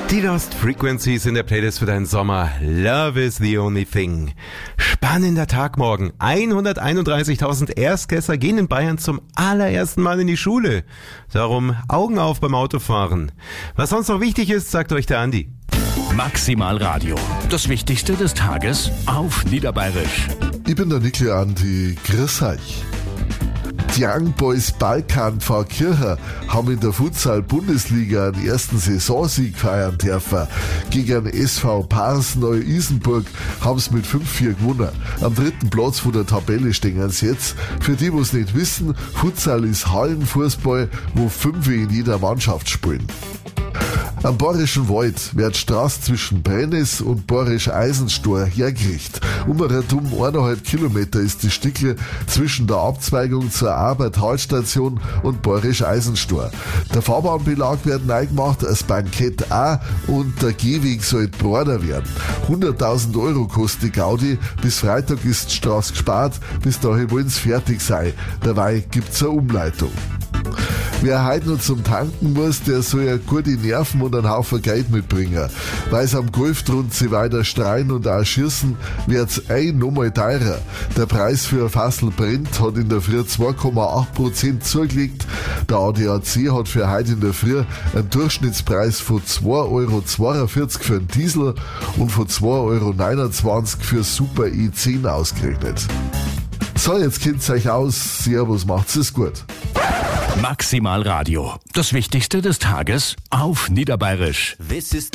Die Lost Frequencies in der Playlist für deinen Sommer. Love is the only thing. Spannender Tag morgen. 131.000 Erstklässler gehen in Bayern zum allerersten Mal in die Schule. Darum Augen auf beim Autofahren. Was sonst noch wichtig ist, sagt euch der Andi. Maximal Radio. Das Wichtigste des Tages auf Niederbayerisch. Ich bin der Nikli Andi. Grüß euch. Die Young Boys Balkan-Pfarrkircher haben in der Futsal-Bundesliga einen ersten Saisonsieg feiern dürfen. Gegen SV Pars Neu-Isenburg haben sie mit 5-4 gewonnen. Am dritten Platz von der Tabelle stehen sie jetzt. Für die, die es nicht wissen, Futsal ist Hallenfußball, wo 5 in jeder Mannschaft spielen. Am Bayerischen Wald wird die Straße zwischen Brennes und Bayerisch-Eisenstor hergerichtet. Rundum 1,5 Kilometer ist die Stückle zwischen der Abzweigung zur Arbeit-Talstation und Bayerisch-Eisenstor. Der Fahrbahnbelag wird neu gemacht, das Bankett auch und der Gehweg soll breiter werden. 100.000 Euro kostet die Gaudi. Bis Freitag ist die Straße gespart, bis dahin wollen sie fertig sein. Dabei gibt's eine Umleitung. Wer heute noch zum Tanken muss, der soll ja gute Nerven und einen Haufen Geld mitbringen. Weil es am Golftrund sie weiter streuen und auch schießen, wird's nochmal teurer. Der Preis für ein Fassel Brent hat in der Früh 2,8% zugelegt. Der ADAC hat für heute in der Früh einen Durchschnittspreis von 2,42 Euro für einen Diesel und von 2,29 Euro für Super E10 ausgerechnet. So, jetzt kennt's euch aus. Servus, macht's es gut. Maximal Radio. Das Wichtigste des Tages auf Niederbayerisch. This is